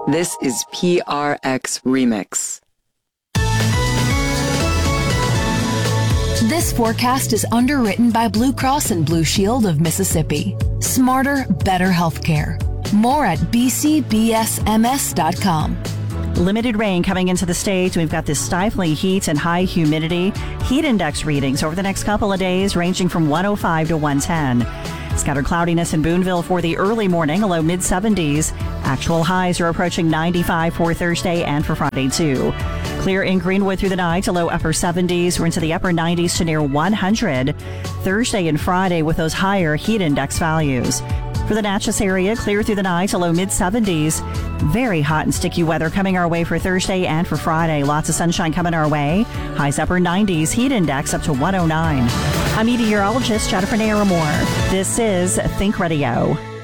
This is PRX Remix. This forecast is underwritten by Blue Cross and Blue Shield of Mississippi. Smarter, better healthcare. More at bcbsms.com. Limited rain coming into the state. We've got this stifling heat and high humidity. Heat index readings over the next couple of days ranging from 105 to 110. Scattered cloudiness in Boonville for the early morning, a low mid-70s. Actual highs are approaching 95 for Thursday and for Friday, too. Clear in Greenwood through the night, a low upper 70s. We're into the upper 90s to near 100. Thursday and Friday with those higher heat index values. For the Natchez area, clear through the night, a low mid-70s. Very hot and sticky weather coming our way for Thursday and for Friday. Lots of sunshine coming our way. Highs upper 90s, heat index up to 109. I'm meteorologist Jennifer Naramore. This is Think Radio.